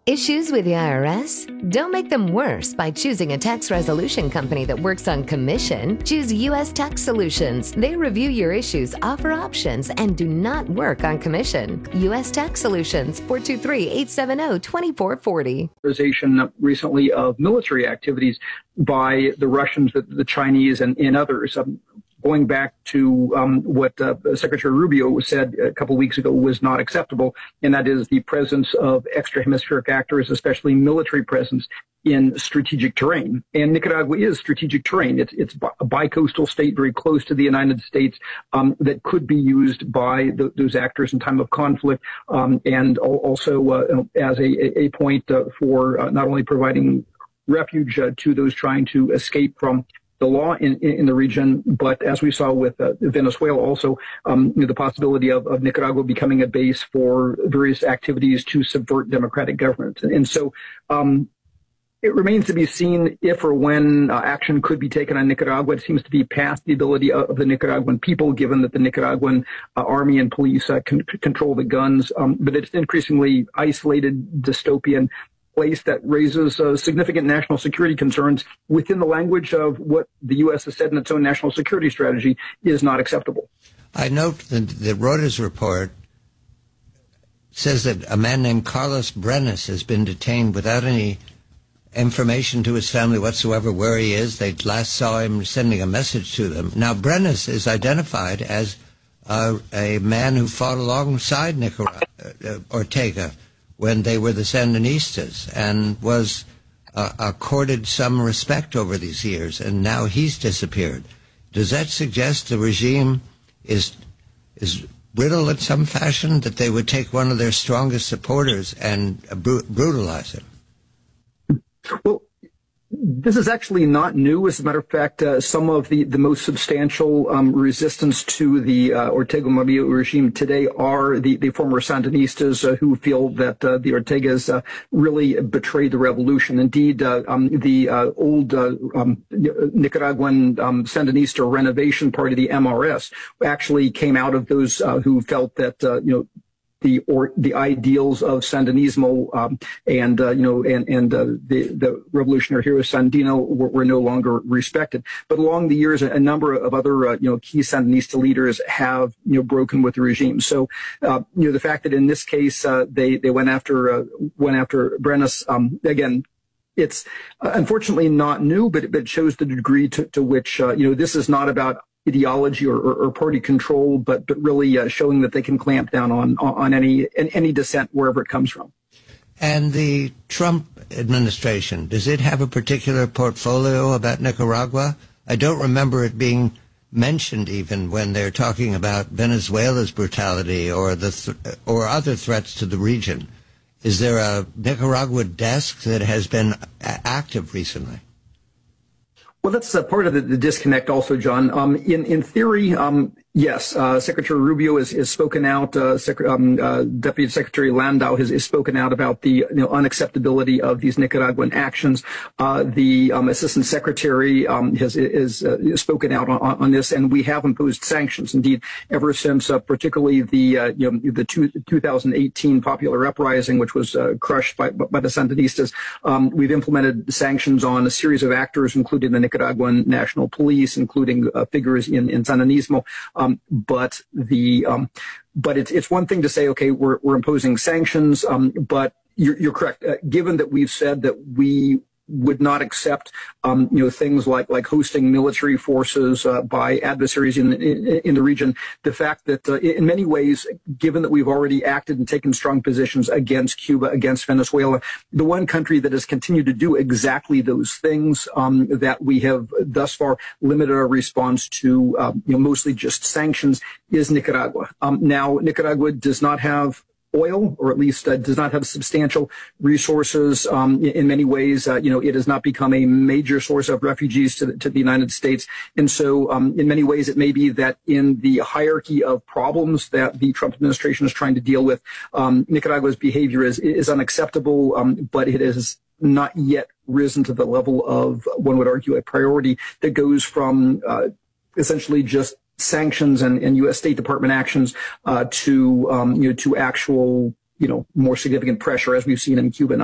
Issues with the IRS? Don't make them worse by choosing a tax resolution company that works on commission. Choose U.S. Tax Solutions. They review your issues, offer options, and do not work on commission. U.S. Tax Solutions, 423-870-2440. Recently of military activities by the Russians, the Chinese, and others. Going back to what Secretary Rubio said a couple of weeks ago was not acceptable, and that is the presence of extra-hemispheric actors, especially military presence, in strategic terrain. And Nicaragua is strategic terrain. It's a bicoastal state very close to the United States that could be used by those actors in time of conflict, and also as a point for not only providing refuge to those trying to escape from the law in the region, but as we saw with Venezuela, also the possibility of Nicaragua becoming a base for various activities to subvert democratic government. And so it remains to be seen if or when action could be taken on Nicaragua. It seems to be past the ability of the Nicaraguan people, given that the Nicaraguan army and police control the guns, but it's increasingly isolated, dystopian place that raises significant national security concerns within the language of what the U.S. has said in its own national security strategy is not acceptable. I note that the Reuters report says that a man named Carlos Brenes has been detained without any information to his family whatsoever where he is. They last saw him sending a message to them. Now, Brenes is identified as a man who fought alongside Ortega when they were the Sandinistas, and was accorded some respect over these years, and now he's disappeared. Does that suggest the regime is brittle in some fashion, that they would take one of their strongest supporters and brutalize him? Well, this is actually not new. As a matter of fact, some of the most substantial resistance to the Ortega Murillo regime today are the former Sandinistas who feel that the Ortegas really betrayed the revolution. Indeed, the old Nicaraguan Sandinista Renovation Party, the MRS, actually came out of those who felt that the ideals of Sandinismo and the revolutionary hero Sandino were no longer respected. But along the years, a number of other key Sandinista leaders have broken with the regime. So the fact that in this case they went after Brenes again. It's unfortunately not new, but it shows the degree to which this is not about ideology or party control, but really showing that they can clamp down on any dissent wherever it comes from. And the Trump administration, does it have a particular portfolio about Nicaragua? I don't remember it being mentioned even when they're talking about Venezuela's brutality or or other threats to the region. Is there a Nicaragua desk that has been active recently? Well, that's part of the disconnect also, John. In theory, yes, Secretary Rubio has spoken out. Deputy Secretary Landau has spoken out about the unacceptability of these Nicaraguan actions. The Assistant Secretary has spoken out on this, and we have imposed sanctions. Indeed, ever since particularly the 2018 popular uprising, which was crushed by the Sandinistas, we've implemented sanctions on a series of actors, including the Nicaraguan National Police, including figures in Sandinismo. But it's one thing to say, okay, we're imposing sanctions, but you're correct. Given that we've said that we would not accept, things like hosting military forces by adversaries in the region. The fact that in many ways, given that we've already acted and taken strong positions against Cuba, against Venezuela, the one country that has continued to do exactly those things that we have thus far limited our response to, mostly just sanctions, is Nicaragua. Now, Nicaragua does not have oil, or at least does not have substantial resources. In many ways, it has not become a major source of refugees to the United States. And so in many ways, it may be that in the hierarchy of problems that the Trump administration is trying to deal with, Nicaragua's behavior is unacceptable, but it has not yet risen to the level of, one would argue, a priority that goes from essentially just sanctions and U.S. State Department actions to actual, more significant pressure, as we've seen in Cuba.